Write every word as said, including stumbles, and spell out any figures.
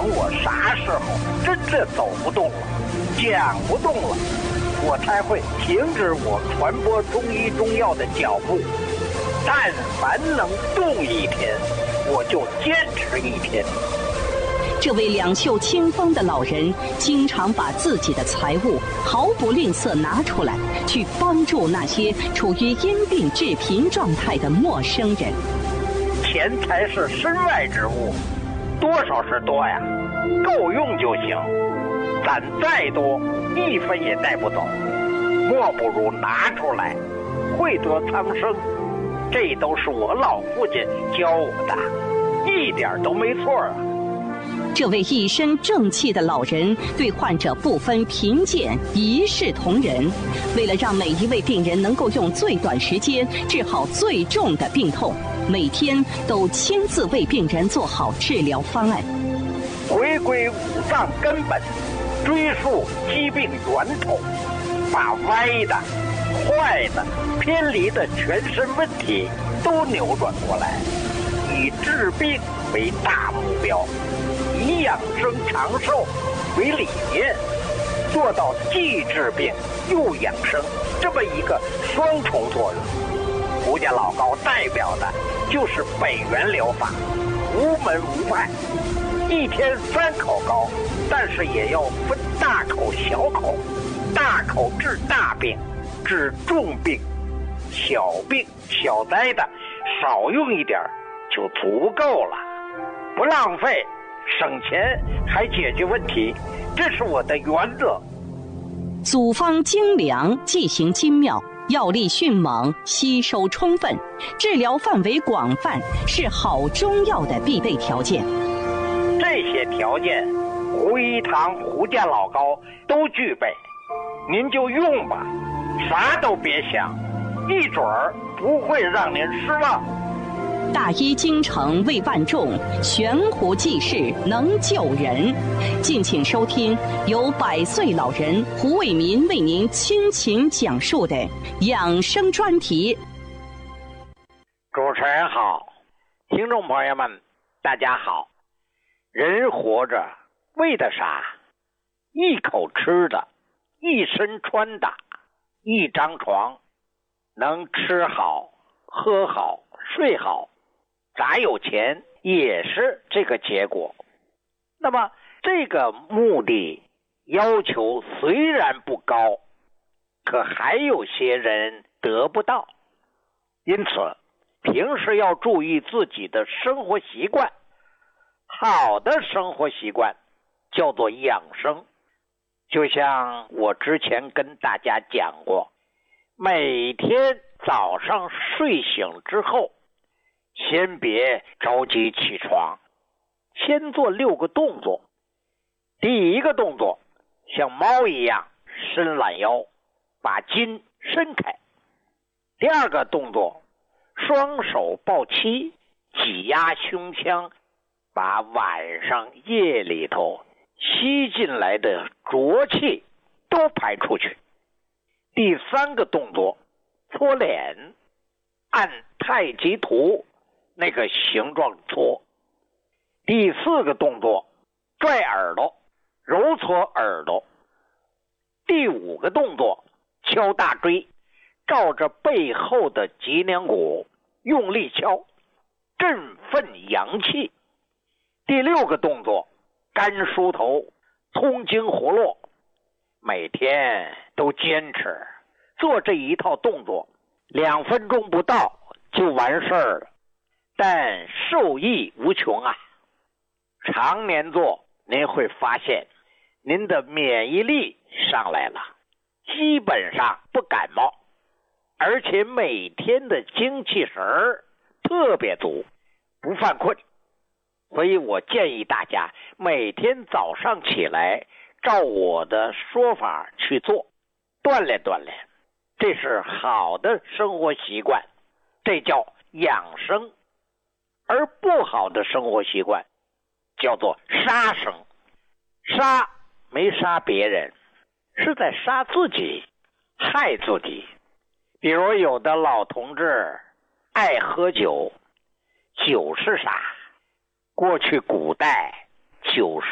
等我啥时候真的走不动了，讲不动了，我才会停止我传播中医中药的脚步。但凡能动一天，我就坚持一天。 这位两袖清风的老人，经常把自己的财物毫不吝啬拿出来，去帮助那些处于因病致贫状态的陌生人。 钱财是身外之物，多少是多呀，够用就行。攒再多，一分也带不走，莫不如拿出来，惠得苍生。这都是我老父亲教我的，一点都没错啊。 这位一身正气的老人对患者不分贫贱，一视同仁。为了让每一位病人能够用最短时间治好最重的病痛，每天都亲自为病人做好治疗方案。 回归五脏根本，追溯疾病源头，把歪的、坏的、偏离的全身问题都扭转过来，以治病为大目标，以养生长寿为理念，做到既治病又养生这么一个双重作用。胡家老高代表的就是北元疗法，无门无派，一天三口膏，但是也要分大口小口，大口治大病，治重病，小病小灾的少用一点就足够了，不浪费，省钱还解决问题，这是我的原则。 组方精良，剂行精妙，药力迅猛，吸收充分，治疗范围广泛，是好中药的必备条件。 这些条件，胡一堂、胡家老高都具备，您就用吧，啥都别想，一准儿不会让您失望。 大医精诚为万众，悬壶济世能救人。敬请收听由百岁老人胡伟民为您倾情讲述的养生专题。 主持人好，听众朋友们大家好。人活着为的啥？一口吃的，一身穿的，一张床，能吃好喝好睡好，咋有钱也是这个结果。那么这个目的要求虽然不高，可还有些人得不到，因此平时要注意自己的生活习惯。好的生活习惯叫做养生，就像我之前跟大家讲过，每天早上睡醒之后，先别着急起床，先做六个动作。第一个动作，像猫一样伸懒腰，把筋伸开。第二个动作，双手抱膝，挤压胸腔，把晚上夜里头吸进来的浊气都排出去。第三个动作，搓脸，按太极图那个形状搓。第四个动作，拽耳朵，揉搓耳朵。第五个动作，敲大椎，照着背后的脊梁骨用力敲，振奋阳气。第六个动作，干梳头，通经活络。每天都坚持做这一套动作，两分钟不到就完事儿了，但受益无穷啊！常年做，您会发现您的免疫力上来了，基本上不感冒，而且每天的精气神儿特别足，不犯困。所以我建议大家每天早上起来照我的说法去做，锻炼锻炼，这是好的生活习惯，这叫养生。而不好的生活习惯叫做杀生。杀没杀别人，是在杀自己，害自己。比如有的老同志爱喝酒，酒是啥？过去古代酒